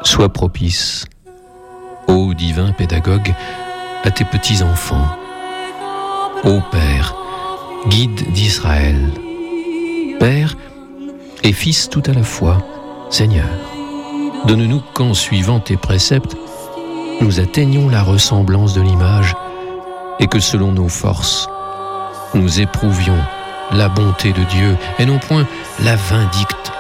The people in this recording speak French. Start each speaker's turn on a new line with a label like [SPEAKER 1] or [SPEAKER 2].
[SPEAKER 1] Sois propice, ô divin pédagogue, à tes petits-enfants. Ô Père, guide d'Israël, Père et Fils tout à la fois, Seigneur, donne-nous qu'en suivant tes préceptes, nous atteignions la ressemblance de l'image et que selon nos forces, nous éprouvions la bonté de Dieu et non point la vindicte